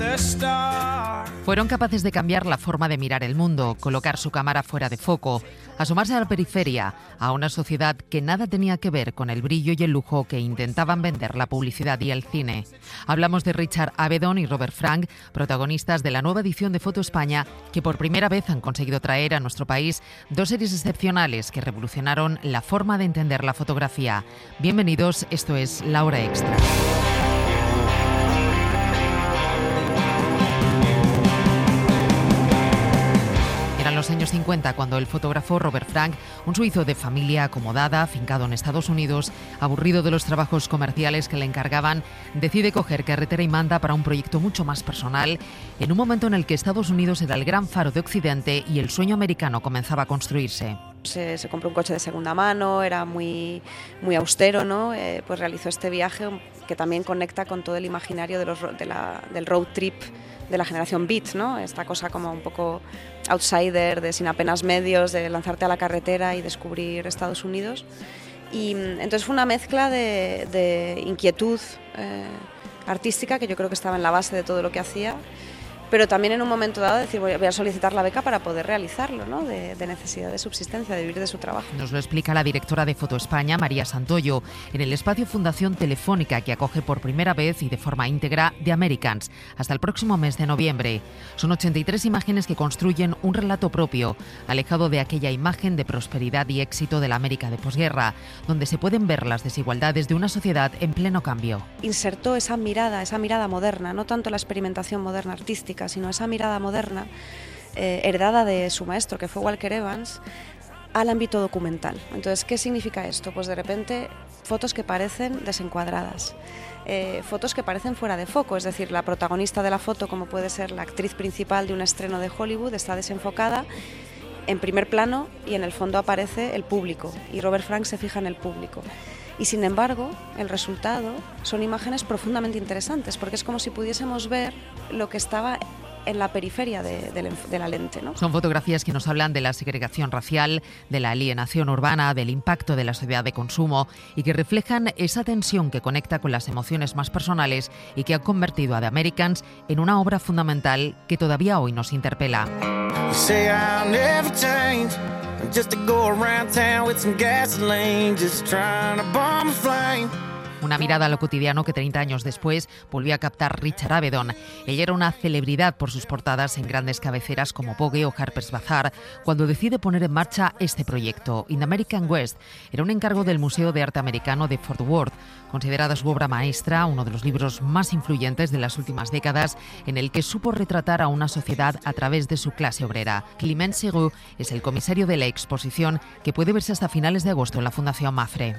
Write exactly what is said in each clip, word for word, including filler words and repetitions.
Fueron capaces de cambiar la forma de mirar el mundo, colocar su cámara fuera de foco, asomarse a la periferia, a una sociedad que nada tenía que ver con el brillo y el lujo que intentaban vender la publicidad y el cine. Hablamos de Richard Avedon y Robert Frank, protagonistas de la nueva edición de Foto España, que por primera vez han conseguido traer a nuestro país dos series excepcionales que revolucionaron la forma de entender la fotografía. Bienvenidos, esto es La Hora Extra. En los años cincuenta, cuando el fotógrafo Robert Frank, un suizo de familia acomodada, afincado en Estados Unidos, aburrido de los trabajos comerciales que le encargaban, decide coger carretera y manda para un proyecto mucho más personal, en un momento en el que Estados Unidos era el gran faro de Occidente y el sueño americano comenzaba a construirse. Se, se compró un coche de segunda mano, era muy, muy austero, ¿no? Eh, pues realizó este viaje que también conecta con todo el imaginario de los, de la, del road trip de la generación Beat, ¿no? Esta cosa como un poco outsider, de sin apenas medios, de lanzarte a la carretera y descubrir Estados Unidos. Y entonces fue una mezcla de, de inquietud eh, artística, que yo creo que estaba en la base de todo lo que hacía, pero también en un momento dado decir, voy a solicitar la beca para poder realizarlo, ¿no? de, de necesidad de subsistencia, de vivir de su trabajo. Nos lo explica la directora de Foto España, María Santoyo, en el espacio Fundación Telefónica, que acoge por primera vez y de forma íntegra The Americans, hasta el próximo mes de noviembre. Son ochenta y tres imágenes que construyen un relato propio, alejado de aquella imagen de prosperidad y éxito de la América de posguerra, donde se pueden ver las desigualdades de una sociedad en pleno cambio. Insertó esa mirada, esa mirada moderna, no tanto la experimentación moderna artística, sino esa mirada moderna eh, heredada de su maestro, que fue Walker Evans, al ámbito documental. Entonces, ¿qué significa esto? Pues de repente fotos que parecen desencuadradas, eh, fotos que parecen fuera de foco, es decir, la protagonista de la foto, como puede ser la actriz principal de un estreno de Hollywood, está desenfocada en primer plano y en el fondo aparece el público, y Robert Frank se fija en el público. Y sin embargo, el resultado son imágenes profundamente interesantes, porque es como si pudiésemos ver lo que estaba en la periferia de, de, de la lente, ¿no? Son fotografías que nos hablan de la segregación racial, de la alienación urbana, del impacto de la sociedad de consumo y que reflejan esa tensión que conecta con las emociones más personales y que ha convertido a The Americans en una obra fundamental que todavía hoy nos interpela. Una mirada a lo cotidiano que treinta años después volvió a captar Richard Avedon. Ella era una celebridad por sus portadas en grandes cabeceras como Vogue o Harper's Bazaar, cuando decide poner en marcha este proyecto. In the American West era un encargo del Museo de Arte Americano de Fort Worth, considerada su obra maestra, uno de los libros más influyentes de las últimas décadas, en el que supo retratar a una sociedad a través de su clase obrera. Clement Serroux es el comisario de la exposición, que puede verse hasta finales de agosto en la Fundación Mafre.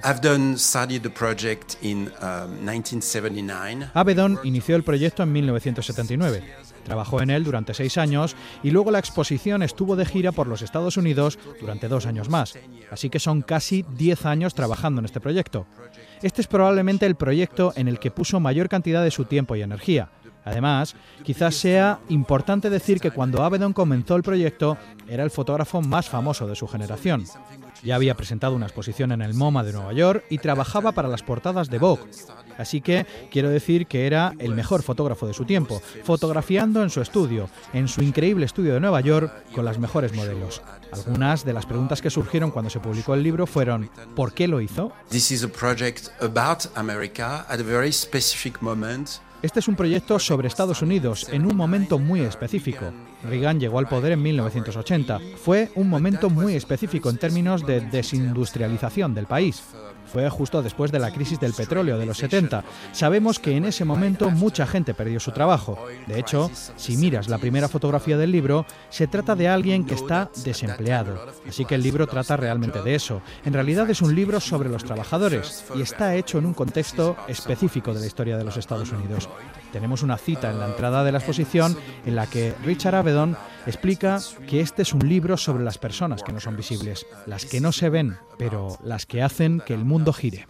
Avedon inició el proyecto en mil novecientos setenta y nueve. Trabajó en él durante seis años y luego la exposición estuvo de gira por los Estados Unidos durante dos años más. Así que son casi diez años trabajando en este proyecto. Este es probablemente el proyecto en el que puso mayor cantidad de su tiempo y energía. Además, quizás sea importante decir que cuando Avedon comenzó el proyecto, era el fotógrafo más famoso de su generación. Ya había presentado una exposición en el MoMA de Nueva York y trabajaba para las portadas de Vogue. Así que quiero decir que era el mejor fotógrafo de su tiempo, fotografiando en su estudio, en su increíble estudio de Nueva York, con las mejores modelos. Algunas de las preguntas que surgieron cuando se publicó el libro fueron: ¿por qué lo hizo? This is a project about America at a very specific moment. Este es un proyecto sobre Estados Unidos en un momento muy específico. Reagan llegó al poder en mil novecientos ochenta. Fue un momento muy específico en términos de desindustrialización del país. Fue justo después de la crisis del petróleo de los setenta. Sabemos que en ese momento mucha gente perdió su trabajo. De hecho, si miras la primera fotografía del libro, se trata de alguien que está desempleado. Así que el libro trata realmente de eso. En realidad es un libro sobre los trabajadores y está hecho en un contexto específico de la historia de los Estados Unidos. Tenemos una cita en la entrada de la exposición en la que Richard Avedon explica que este es un libro sobre las personas que no son visibles, las que no se ven, pero las que hacen que el mundo gire.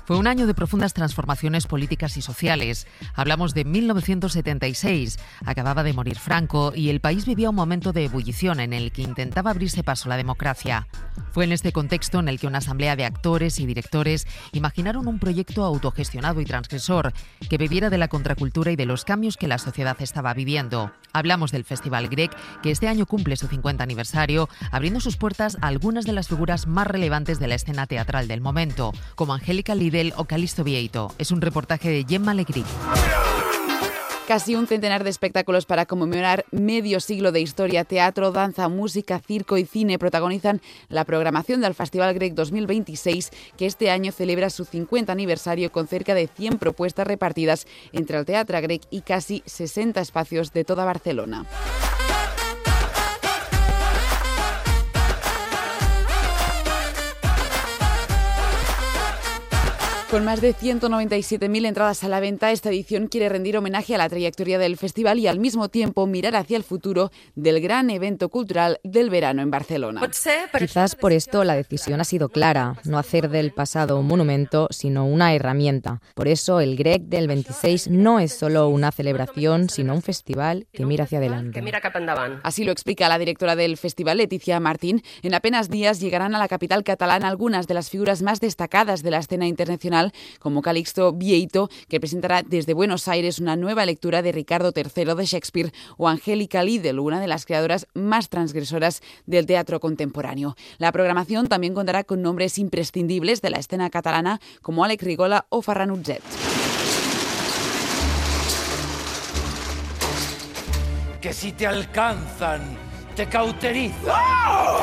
Fue un año de profundas transformaciones políticas y sociales. Hablamos de mil novecientos setenta y seis. Acababa de morir Franco y el país vivía un momento de ebullición en el que intentaba abrirse paso la democracia. Fue en este contexto en el que una asamblea de actores y directores imaginaron un proyecto autogestionado y transgresor que bebiera de la contracultura y de los cambios que la sociedad estaba viviendo. Hablamos del Festival Grec, que este año cumple su cincuenta aniversario, abriendo sus puertas a algunas de las figuras más relevantes de la escena teatral del momento, como Angélica Lidl o Calixto Vieito. Es un reportaje de Gemma Alegrí. Casi un centenar de espectáculos para conmemorar medio siglo de historia, teatro, danza, música, circo y cine protagonizan la programación del Festival Grec dos mil veintiséis, que este año celebra su cincuenta aniversario con cerca de cien propuestas repartidas entre el Teatre Grec y casi sesenta espacios de toda Barcelona. Con más de ciento noventa y siete mil entradas a la venta, esta edición quiere rendir homenaje a la trayectoria del festival y al mismo tiempo mirar hacia el futuro del gran evento cultural del verano en Barcelona. Quizás por esto la decisión ha sido clara, no hacer del pasado un monumento, sino una herramienta. Por eso el Grec del veintiséis no es solo una celebración, sino un festival que mira hacia adelante. Así lo explica la directora del festival, Leticia Martín. En apenas días llegarán a la capital catalana algunas de las figuras más destacadas de la escena internacional, como Calixto Vieito, que presentará desde Buenos Aires una nueva lectura de Ricardo tercero de Shakespeare, o Angélica Lidl, una de las creadoras más transgresoras del teatro contemporáneo. La programación también contará con nombres imprescindibles de la escena catalana, como Àlex Rigola o Ferran Utzet. Que si te alcanzan, te cauterizan. ¡Oh!